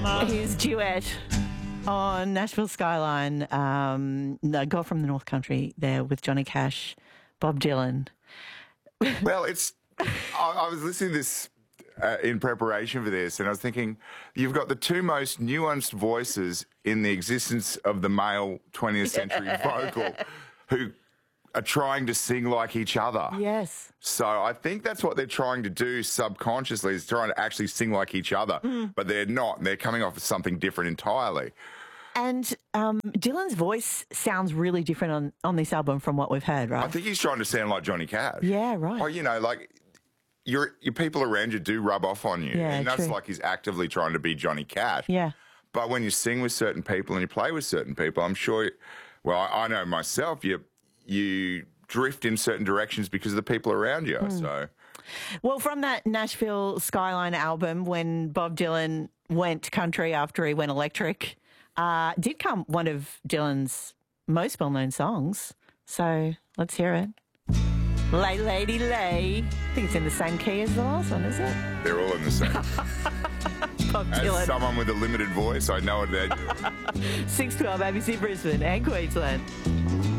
His duet on Nashville Skyline, the Girl from the North Country there with Johnny Cash, Bob Dylan. Well, I was listening to this in preparation for this, and I was thinking, you've got the two most nuanced voices in the existence of the male 20th century vocal who are trying to sing like each other. Yes. So I think that's what they're trying to do subconsciously, is trying to actually sing like each other. But they're not. They're coming off as something different entirely. And Dylan's voice sounds really different on this album from what we've heard, right? I think he's trying to sound like Johnny Cash. Yeah, right. Oh, you know, like your people around you do rub off on you. Yeah, and that's true. like he's actively trying to be Johnny Cash. Yeah. But when you sing with certain people and you play with certain people, I'm sure, well, I know myself, you drift in certain directions because of the people around you. So, Well, from that Nashville Skyline album, when Bob Dylan went country after he went electric, did come one of Dylan's most well-known songs. So let's hear it. Lay, Lady, Lay. I think it's in the same key as the last one, is it? they're all in the same. Bob Dylan. As someone with a limited voice, I know it. 612 ABC Brisbane and Queensland.